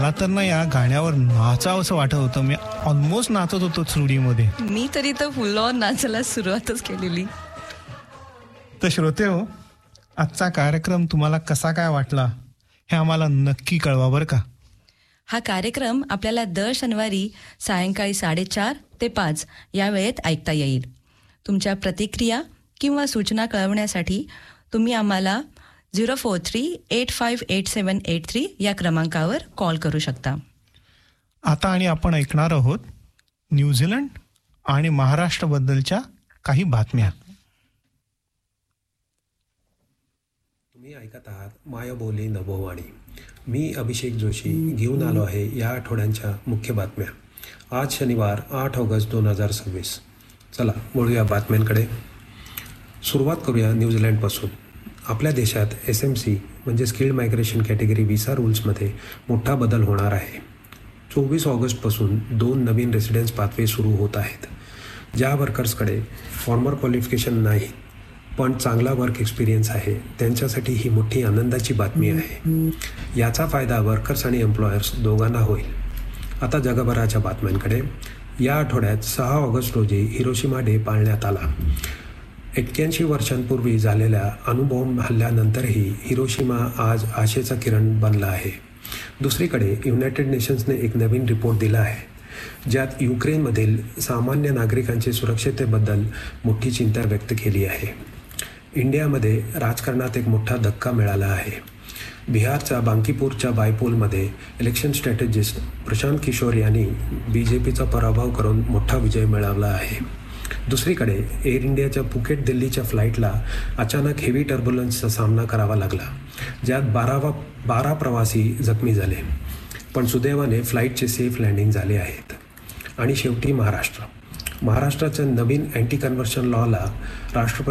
मला तर ना या गाण्यावर नाचावं असं वाटत होतं. मी ऑलमोस्ट नाचत होतो सुरडीमध्ये. मी तरी तर फुल ऑन नाचायला सुरुवातच केलेली. तर श्रोते हो, आजचा कार्यक्रम तुम्हाला कसा काय वाटला हे आम्हाला नक्की कळवा बरं का. हा कार्यक्रम आपल्याला दर शनिवारी सायंकाळी 4:30 ते 5 या वेळेत ऐकता येईल. तुमच्या प्रतिक्रिया किंवा सूचना कळवण्यासाठी तुम्ही आम्हाला 043-858783 या क्रमांकावर कॉल करू शकता. आता आणि आपण ऐकणार आहोत न्यूझीलंड आणि महाराष्ट्राबद्दलच्या काही बातम्या. तुम्ही ऐकत आहात मायबोली नभोवाणी. मी अभिषेक जोशी घेऊन आलो आहे या आठवड्यांच्या मुख्य बातम्या. आज शनिवार 8 ऑगस्ट 2026. चला वळूया बातम्यांकडे. सुरुवात करूया न्यूझीलंडपासून. आपल्या देशात SMC म्हणजे स्किल्ड मायग्रेशन कॅटेगरी व्हिसा रूल्समध्ये मोठा बदल होणार आहे. 24 ऑगस्टपासून 2 नवीन रेसिडेन्स पाथवे सुरू होत आहेत. ज्या वर्कर्सकडे फॉर्मल क्वालिफिकेशन नाही पण चांगला वर्क एक्सपिरियन्स आहे त्यांच्यासाठी ही मोठी आनंदाची बातमी आहे. याचा फायदा वर्कर्स आणि एम्प्लॉयर्स दोघांना होईल. आता जगभराच्या बातम्यांकडे. या आठवड्यात 6 ऑगस्ट रोजी हिरोशिमा डे पाळण्यात आला. 81 वर्षांपूर्वी झालेल्या अणुबॉम्ब हल्ल्यानंतरही हिरोशिमा आज आशेचा किरण बनला आहे. दुसरीकडे युनायटेड नेशन्सने एक नवीन रिपोर्ट दिला आहे ज्यात युक्रेनमधील सामान्य नागरिकांच्या सुरक्षिततेबद्दल मोठी चिंता व्यक्त केली आहे. इंडियामध्ये राजकारणात एक मोठा धक्का मिळाला आहे. बिहारच्या बांकीपूरच्या बायपोलमध्ये इलेक्शन स्ट्रॅटेजिस्ट प्रशांत किशोर यांनी BJPचा पराभव करून मोठा विजय मिळवला आहे. दुसरीकडे एअर इंडियाच्या पुकेट दिल्लीच्या फ्लाईटला अचानक हेवी टर्ब्युलन्सचा सामना करावा लागला ज्यात 12 प्रवासी जखमी झाले पण सुदैवाने फ्लाईटचे सेफ लँडिंग झाले आहेत. आणि शेवटी महाराष्ट्राच्या नवीन अँटी कन्व्हर्शन लॉला राष्ट्रपती